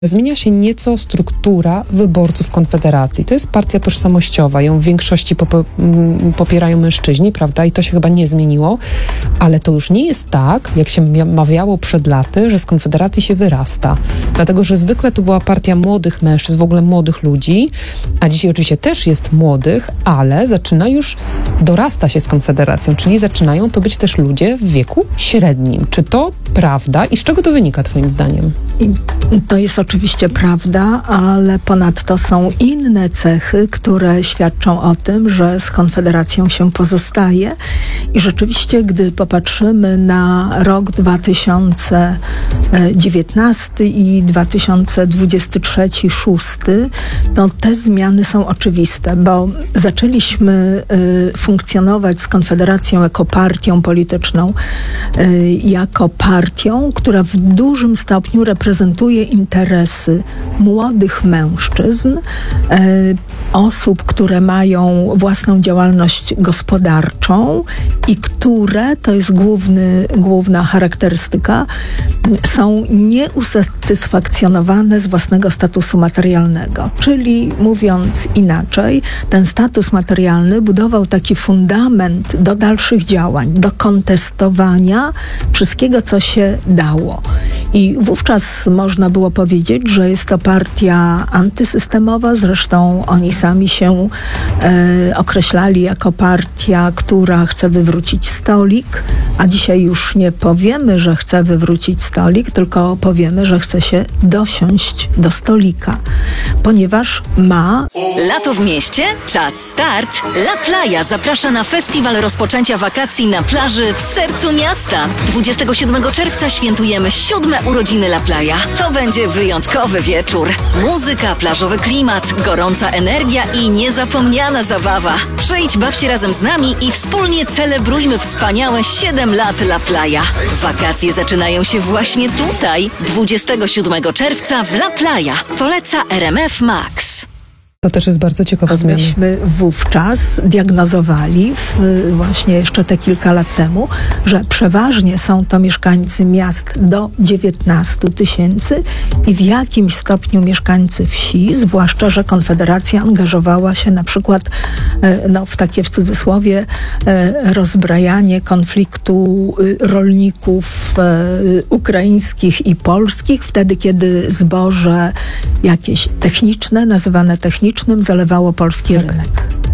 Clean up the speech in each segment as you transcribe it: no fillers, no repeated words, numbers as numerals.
Zmienia się nieco struktura wyborców Konfederacji. To jest partia tożsamościowa, ją w większości popierają mężczyźni, prawda? I to się chyba nie zmieniło, ale to już nie jest tak, jak się mawiało przed laty, że z Konfederacji się wyrasta. Dlatego, że zwykle to była partia młodych mężczyzn, w ogóle młodych ludzi, a dzisiaj oczywiście też jest młodych, ale zaczyna już dorasta się z Konfederacją, czyli zaczynają to być też ludzie w wieku średnim. Czy to prawda i z czego to wynika twoim zdaniem? To jest oczywiście prawda, ale ponadto są inne cechy, które świadczą o tym, że z Konfederacją się pozostaje. I rzeczywiście, gdy popatrzymy na rok 2019 i 2023-2026, to te zmiany są oczywiste, bo zaczęliśmy funkcjonować z Konfederacją jako partią polityczną, jako partią, która w dużym stopniu reprezentuje interesy młodych mężczyzn, osób, które mają własną działalność gospodarczą i które, to jest główna charakterystyka, są nieusatysfakcjonowane z własnego statusu materialnego. Czyli mówiąc inaczej, ten status materialny budował taki fundament do dalszych działań, do kontestowania wszystkiego, co się dało. I wówczas można było powiedzieć, że jest to partia antysystemowa, zresztą oni sami się określali jako partia, która chce wywrócić stolik, a dzisiaj już nie powiemy, że chce wywrócić stolik, tylko powiemy, że chce się dosiąść do stolika, ponieważ ma... Lato w mieście? Czas start! La Playa zaprasza na festiwal rozpoczęcia wakacji na plaży w sercu miasta. 27 czerwca świętujemy 7. urodziny La Playa. To będzie wyjątkowy wieczór. Muzyka, plażowy klimat, gorąca energia i niezapomniana zabawa. Przyjdź, baw się razem z nami i wspólnie celebrujmy wspaniałe 7 lat La Playa. Wakacje zaczynają się właśnie tutaj. 27 czerwca w La Playa. Poleca RMF Max. To też jest bardzo ciekawa zmiana. Myśmy wówczas diagnozowali, właśnie jeszcze te kilka lat temu, że przeważnie są to mieszkańcy miast do 19 000 i w jakimś stopniu mieszkańcy wsi, zwłaszcza, że Konfederacja angażowała się na przykład w takie, w cudzysłowie, rozbrajanie konfliktu rolników ukraińskich i polskich, wtedy kiedy zboże jakieś techniczne, nazywane technicznym, zalewało polski rynek.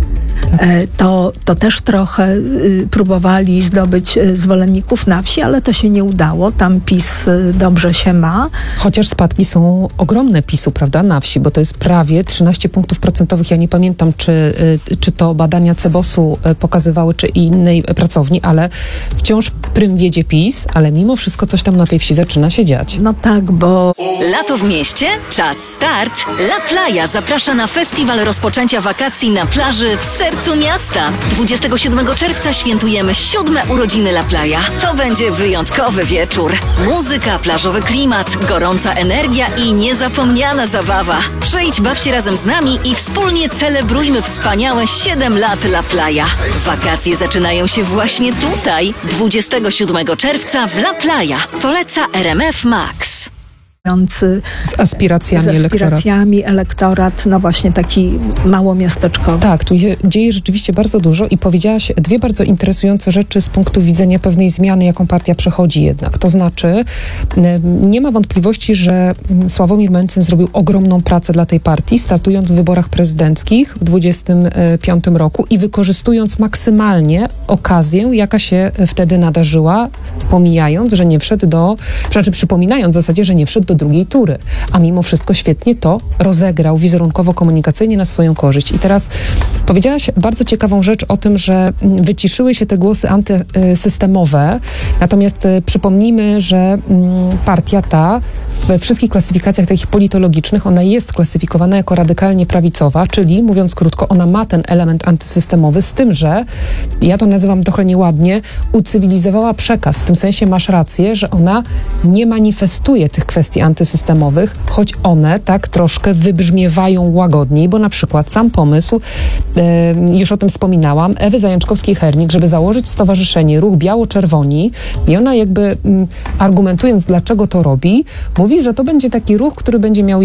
To też trochę próbowali zdobyć zwolenników na wsi, ale to się nie udało. Tam PiS dobrze się ma. Chociaż spadki są ogromne PiS-u, prawda, na wsi, bo to jest prawie 13 punktów procentowych. Ja nie pamiętam, czy to badania CBOS-u pokazywały, czy innej pracowni, ale wciąż prym wiedzie PiS, ale mimo wszystko coś tam na tej wsi zaczyna się dziać. No tak, bo... Lato w mieście? Czas start! La Playa zaprasza na festiwal rozpoczęcia wakacji na plaży w sercu miasta. 27 czerwca świętujemy 7. urodziny La Playa. To będzie wyjątkowy wieczór. Muzyka, plażowy klimat, gorąca energia i niezapomniana zabawa. Przyjdź, baw się razem z nami i wspólnie celebrujmy wspaniałe 7 lat La Playa. Wakacje zaczynają się właśnie tutaj. 27 czerwca w La Playa. Poleca RMF Max. Z aspiracjami elektorat, no właśnie taki małomiasteczkowy. Tak, tu dzieje rzeczywiście bardzo dużo i powiedziałaś dwie bardzo interesujące rzeczy z punktu widzenia pewnej zmiany, jaką partia przechodzi jednak. To znaczy, nie ma wątpliwości, że Sławomir Mencen zrobił ogromną pracę dla tej partii, startując w wyborach prezydenckich w 2025 roku i wykorzystując maksymalnie okazję, jaka się wtedy nadarzyła, przypominając w zasadzie, że nie wszedł do drugiej tury, a mimo wszystko świetnie to rozegrał wizerunkowo-komunikacyjnie na swoją korzyść. I teraz powiedziałaś bardzo ciekawą rzecz o tym, że wyciszyły się te głosy antysystemowe, natomiast przypomnijmy, że partia ta we wszystkich klasyfikacjach takich politologicznych, ona jest klasyfikowana jako radykalnie prawicowa, czyli mówiąc krótko, ona ma ten element antysystemowy, z tym, że ja to nazywam trochę nieładnie, ucywilizowała przekaz. W tym sensie masz rację, że ona nie manifestuje tych kwestii antysystemowych, choć one tak troszkę wybrzmiewają łagodniej, bo na przykład sam pomysł, już o tym wspominałam, Ewy Zajączkowskiej-Hernik, żeby założyć stowarzyszenie Ruch Biało-Czerwoni i ona jakby argumentując, dlaczego to robi, mówi, że to będzie taki ruch, który będzie miał